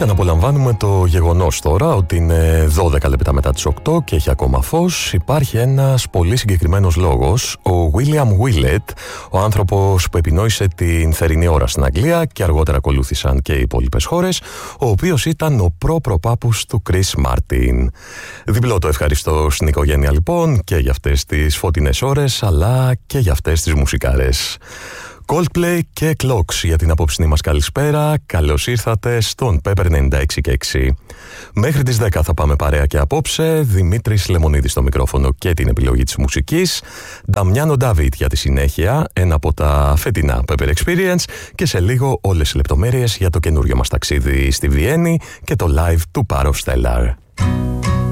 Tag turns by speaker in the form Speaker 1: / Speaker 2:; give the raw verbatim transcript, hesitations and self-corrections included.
Speaker 1: και αναπολαμβάνουμε το γεγονός τώρα ότι είναι δώδεκα λεπτά μετά τις οκτώ και έχει ακόμα φως. Υπάρχει ένας πολύ συγκεκριμένος λόγος. Ο William Willett, ο άνθρωπος που επινόησε την θερινή ώρα στην Αγγλία και αργότερα ακολούθησαν και οι υπόλοιπες χώρες, ο οποίος ήταν ο προ-προπάπους του Chris Martin. Διπλό το ευχαριστώ στην οικογένεια λοιπόν και για αυτές τις φωτεινές ώρες, αλλά και για αυτές τις μουσικάρες. Coldplay και Clocks για την απόψινή μας καλησπέρα. Καλώς ήρθατε στον Pepper ενενήντα έξι και έξι. Μέχρι τις δέκα θα πάμε παρέα και απόψε. Δημήτρης Λεμονίδης στο μικρόφωνο και την επιλογή της μουσικής. Νταμιάνο Ντάβιτ για τη συνέχεια, ένα από τα φετινά Pepper Experience, και σε λίγο όλες οι λεπτομέρειες για το καινούριο μας ταξίδι στη Βιέννη και το live του Πάρο Stellar.